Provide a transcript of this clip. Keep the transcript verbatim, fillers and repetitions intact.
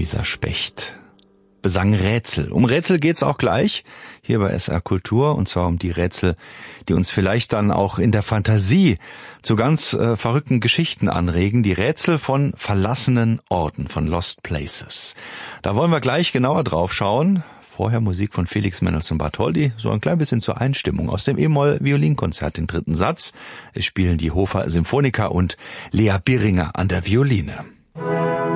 Luisa Specht besang Rätsel. Um Rätsel geht's auch gleich hier bei S R Kultur, und zwar um die Rätsel, die uns vielleicht dann auch in der Fantasie zu ganz äh, verrückten Geschichten anregen. Die Rätsel von verlassenen Orten, von Lost Places. Da wollen wir gleich genauer drauf schauen. Vorher Musik von Felix Mendelssohn Bartholdy, so ein klein bisschen zur Einstimmung aus dem E-Moll-Violinkonzert, den dritten Satz. Es spielen die Hofer Symphoniker und Lea Biringer an der Violine.